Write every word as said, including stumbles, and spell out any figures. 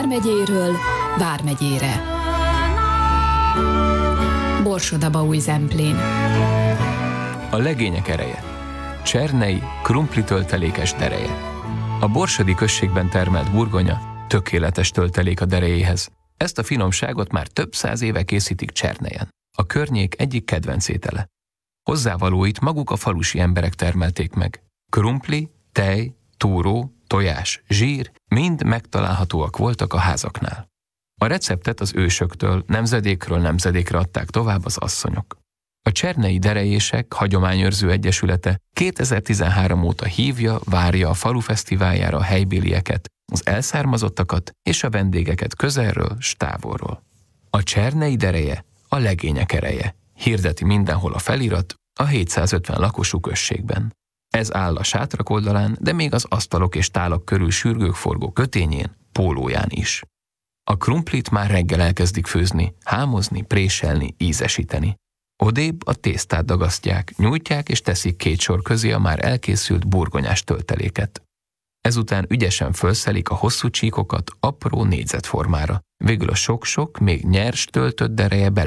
Vármegyéről Vármegyére. Borsod-Abaúj-Zemplén. A legények ereje. Csernei, krumpli töltelékes dereje. A borsodi községben termelt burgonya tökéletes töltelék a derejéhez. Ezt a finomságot már több száz éve készítik Csernejen. A környék egyik kedvenc étele. Hozzávalóit maguk a falusi emberek termelték meg. Krumpli, tej, túró, tojás, zsír mind megtalálhatóak voltak a házaknál. A receptet az ősöktől nemzedékről nemzedékre adták tovább az asszonyok. A Csernei Derejések Hagyományőrző Egyesülete kétezer-tizenhárom óta hívja, várja a falu fesztiváljára a helybélieket, az elszármazottakat és a vendégeket közelről s távolról. A Csernei Dereje a legények ereje, hirdeti mindenhol a felirat a hétszázötven lakosú községben. Ez áll a sátrak oldalán, de még az asztalok és tálak körül sürgők forgó kötényén, pólóján is. A krumplit már reggel elkezdik főzni, hámozni, préselni, ízesíteni. Odébb a tésztát dagasztják, nyújtják és teszik két sor közé a már elkészült burgonyás tölteléket. Ezután ügyesen fölszelik a hosszú csíkokat apró négyzetformára. Végül a sok-sok, még nyers töltött dereje bele